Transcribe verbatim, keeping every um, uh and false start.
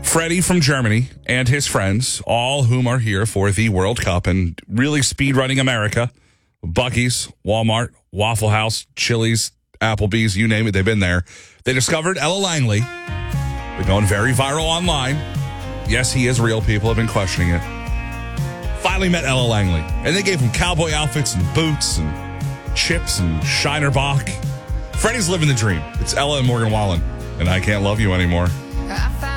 Freddie from Germany and his friends, all whom are here for the World Cup and really speedrunning America. Buc-ee's, Walmart, Waffle House, Chili's, Applebee's, you name it, they've been there. They discovered Ella Langley. They're going very viral online. Yes, he is real. People have been questioning it. Finally met Ella Langley. And they gave him cowboy outfits and boots and chips and Shiner Bock. Freddie's living the dream. It's Ella and Morgan Wallen. And I Can't Love You Anymore. I